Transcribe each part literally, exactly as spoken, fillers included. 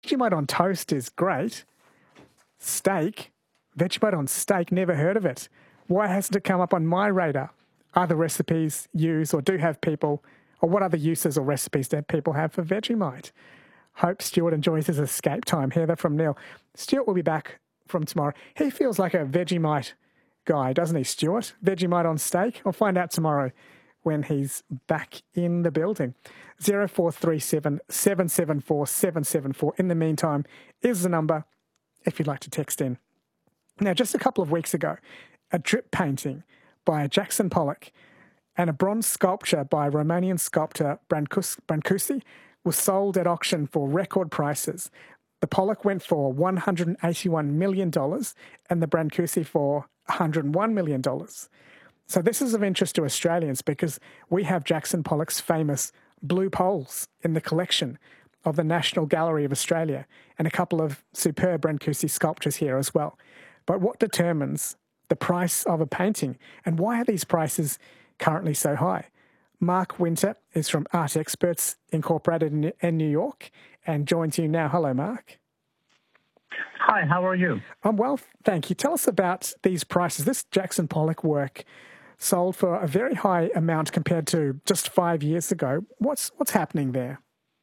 Vegemite on toast is great. Steak, Vegemite on steak, never heard of it. Why hasn't it come up on my radar? Other recipes use or do have people, or what other uses or recipes do people have for Vegemite? Hope Stuart enjoys his escape time. Heather from Neil. Stuart will be back from tomorrow. He feels like a Vegemite guy, doesn't he, Stuart? Vegemite on steak? I'll find out tomorrow when he's back in the building. zero four three seven, seven seven four, seven seven four. In the meantime, is the number if you'd like to text in. Now, just a couple of weeks ago, a drip painting by Jackson Pollock and a bronze sculpture by Romanian sculptor Brancusi Brancusi was sold at auction for record prices. The Pollock went for one hundred eighty-one million dollars and the Brancusi for one hundred one million dollars. So this is of interest to Australians because we have Jackson Pollock's famous blue poles in the collection of the National Gallery of Australia and a couple of superb Brancusi sculptures here as well. But what determines the price of a painting and why are these prices currently so high? Mark Winter is from Art Experts Incorporated in New York and joins you now. Hello, Mark. Hi, how are you? I'm well, thank you. Tell us about these prices. This Jackson Pollock work sold for a very high amount compared to just five years ago. What's what's happening there?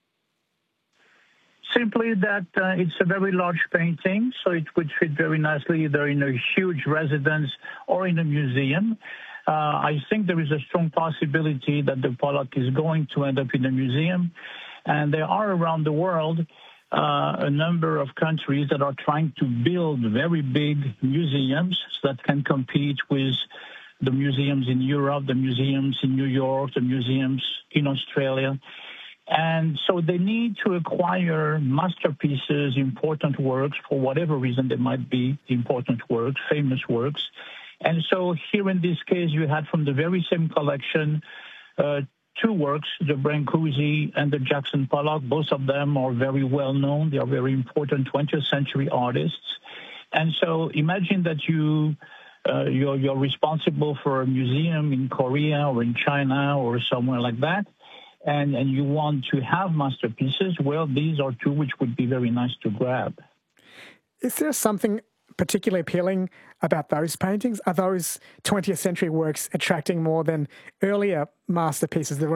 Simply that uh, it's a very large painting, so it would fit very nicely either in a huge residence or in a museum. Uh, I think there is a strong possibility that the Pollock is going to end up in a museum. And there are around the world uh, a number of countries that are trying to build very big museums that can compete with the museums in Europe, the museums in New York, the museums in Australia. And so they need to acquire masterpieces, important works, for whatever reason they might be important works, famous works. And so here in this case, you had from the very same collection uh, two works, the Brancusi and the Jackson Pollock. Both of them are very well known. They are very important twentieth century artists. And so imagine that you, uh, you're, you're responsible for a museum in Korea or in China or somewhere like that. And, and you want to have masterpieces, well, these are two which would be very nice to grab. Is there something particularly appealing about those paintings? Are those twentieth century works attracting more than earlier masterpieces, the